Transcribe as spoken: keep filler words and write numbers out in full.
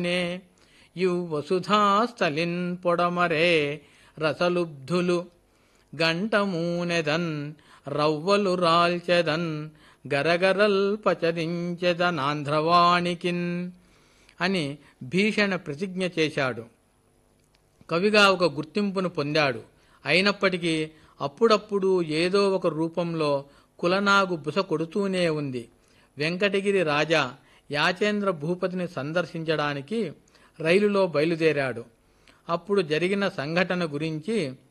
You వసుధాస్థలిన్ పొడమరే రసలుబ్ధులు గంటమూనెదన్ రవ్వలు రాల్చెదన్ గరగరల్ పచరించెదనాంధ్రవాణికిన్ అని భీషణ ప్రతిజ్ఞ చేశాడు. కవిగా ఒక గుర్తింపును పొందాడు. అయినప్పటికీ అప్పుడప్పుడు ఏదో ఒక రూపంలో కులనాగు బుస కొడుతూనే ఉంది. వెంకటగిరి రాజా యాచేంద్ర భూపతిని సందర్శించడానికి రైలులో బయలుదేరాడు. అప్పుడు జరిగిన సంఘటన గురించి